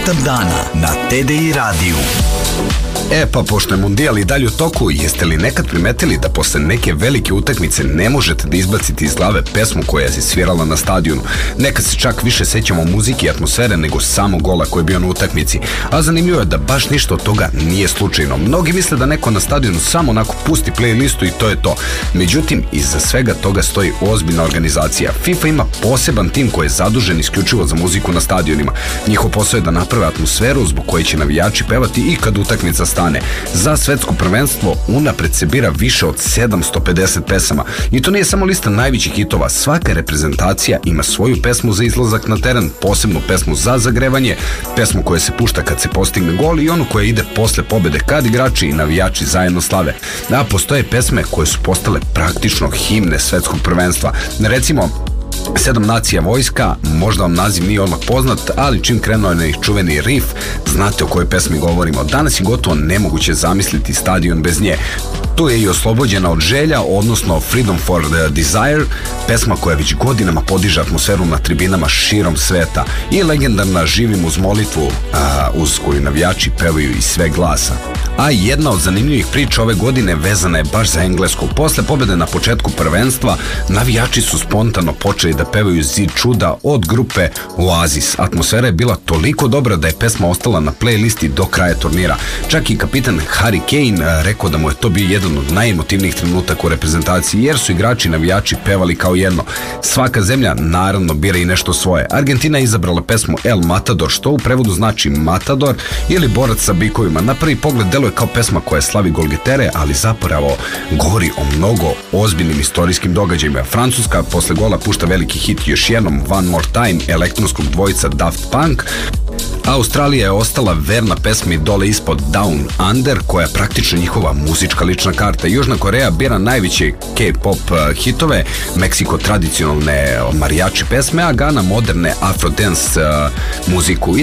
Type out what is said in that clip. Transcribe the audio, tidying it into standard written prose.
Rezultat dana na TDI radiju. Pa pošto je mundijal i dalje u toku, jeste li nekad primetili da posle neke velike utakmice ne možete da izbacite iz glave pesmu koja se svirala na stadionu? Nekad se čak više sećamo muzike i atmosfere nego samo gola koji je bio na utakmici, a zanimljivo je da baš ništa od toga nije slučajno. Mnogi misle da neko na stadionu samo onako pusti playlistu i to je to. Međutim, iza svega toga stoji ozbiljna organizacija. FIFA ima poseban tim koji je zadužen isključivo za muziku na stadionima. Njihov posao je da naprave atmosferu zbog koje će navijači pevati i kad utakmica stane. Za svetsko prvenstvo unapred se bira više od 750 pesama. I to nije samo lista najvećih hitova. Svaka reprezentacija ima svoju pesmu za izlazak na teren, posebnu pesmu za zagrevanje, pesmu koja se pušta kad se postigne gol i onu koja ide posle pobede kad igrači i navijači zajedno slave. A postoje pesme koje su postale praktično himne svetskog prvenstva. Recimo, 7 nacija vojska, možda vam naziv nije odmah poznat, ali čim krenuo je čuveni riff, znate o kojoj pesmi govorimo. Danas je gotovo nemoguće zamisliti stadion bez nje. Tu je i Oslobođena od želja, odnosno Freedom for the Desire, pesma koja već godinama podiže atmosferu na tribinama širom sveta, i legendarna Živim uz molitvu, uz koju navijači pevaju iz sve glasa. A jedna od zanimljivih priča ove godine vezana je baš za Englesku. Posle pobjede na početku prvenstva, navijači su spontano počeli da pevaju Zid čuda od grupe Oasis. Atmosfera je bila toliko dobra da je pesma ostala na playlisti do kraja turnira. Čak i kapitan Harry Kane rekao da mu je to bio jedan od najemotivnijih trenutaka u reprezentaciji, jer su igrači i navijači pevali kao jedno. Svaka zemlja naravno bira i nešto svoje. Argentina je izabrala pesmu El Matador, što u prevodu znači Matador ili borac sa bikovima. Na prvi pogled deluje kao pesma koja slavi golgetere, ali zapravo govori o mnogo ozbiljnim istorijskim događajima. Francuska posle gola pušta veliki hit još jednom, One More Time, elektronskog dvojica Daft Punk. Australija je ostala verna pesmi dole ispod Down Under, koja je praktično njihova muzička lična karta. Južna Koreja bira najveće K-pop hitove, Meksiko tradicionalne marijači pesme, a Gana moderne afrodance muziku. I